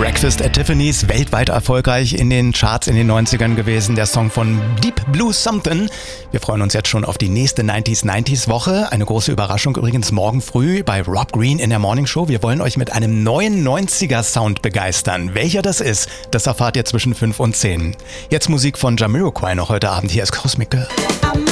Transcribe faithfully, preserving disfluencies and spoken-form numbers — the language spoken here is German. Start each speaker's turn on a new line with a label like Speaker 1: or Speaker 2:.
Speaker 1: Breakfast at Tiffany's, weltweit erfolgreich in den Charts in den neunzigern gewesen, der Song von Deep Blue Something. Wir freuen uns jetzt schon auf die nächste neunziger neunzig Woche. Eine große Überraschung übrigens morgen früh bei Rob Green in der Morning Show. Wir wollen euch mit einem neuen neunziger Sound begeistern. Welcher das ist, das erfahrt ihr zwischen fünf und zehn. Jetzt Musik von Jamiroquai noch heute Abend. Hier ist Cosmic Girl.